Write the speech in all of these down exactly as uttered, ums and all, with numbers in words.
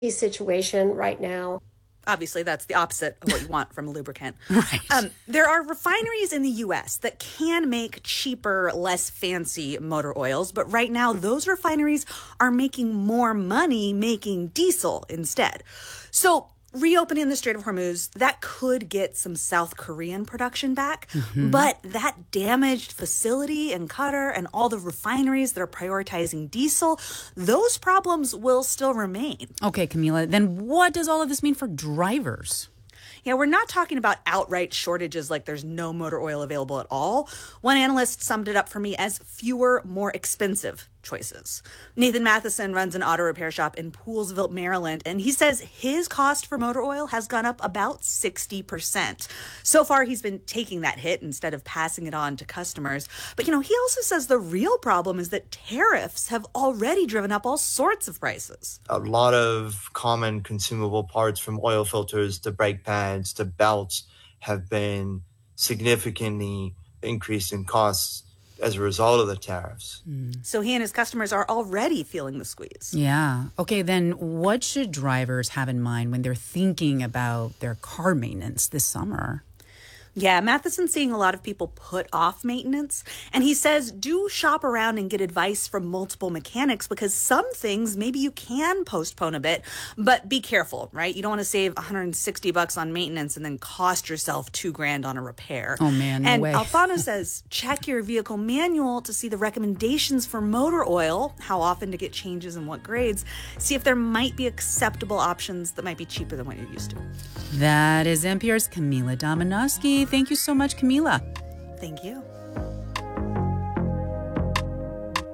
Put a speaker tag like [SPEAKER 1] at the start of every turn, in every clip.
[SPEAKER 1] situation right now.
[SPEAKER 2] Obviously, that's the opposite of what you want from a lubricant.
[SPEAKER 3] Right.
[SPEAKER 2] Um, there are refineries in the U S that can make cheaper, less fancy motor oils, but right now those refineries are making more money making diesel instead. So reopening the Strait of Hormuz, that could get some South Korean production back, mm-hmm. but that damaged facility in Qatar and all the refineries that are prioritizing diesel, those problems will still remain.
[SPEAKER 3] Okay, Camila, then what does all of this mean for drivers?
[SPEAKER 2] Yeah, we're not talking about outright shortages like there's no motor oil available at all. One analyst summed it up for me as fewer, more expensive choices. Nathan Matheson runs an auto repair shop in Poolesville, Maryland, and he says his cost for motor oil has gone up about sixty percent. So far, he's been taking that hit instead of passing it on to customers. But, you know, he also says the real problem is that tariffs have already driven up all sorts of prices.
[SPEAKER 4] A lot of common consumable parts, from oil filters to brake pads to belts, have been significantly increased in costs as a result of the tariffs.
[SPEAKER 2] Mm. So he and his customers are already feeling the squeeze.
[SPEAKER 3] Yeah. Okay, then what should drivers have in mind when they're thinking about their car maintenance this summer?
[SPEAKER 2] Yeah, Matheson's seeing a lot of people put off maintenance, and he says do shop around and get advice from multiple mechanics, because some things maybe you can postpone a bit, but be careful, right? You don't want to save one hundred sixty bucks on maintenance and then cost yourself two grand on a repair.
[SPEAKER 3] Oh man, no
[SPEAKER 2] and
[SPEAKER 3] way.
[SPEAKER 2] Alfano says check your vehicle manual to see the recommendations for motor oil, how often to get changes and what grades. See if there might be acceptable options that might be cheaper than what you're used to.
[SPEAKER 3] That is N P R's Camila Domonoske. Thank you so much, Camila.
[SPEAKER 2] Thank you.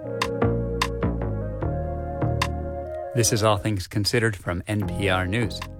[SPEAKER 5] This is All Things Considered from N P R News.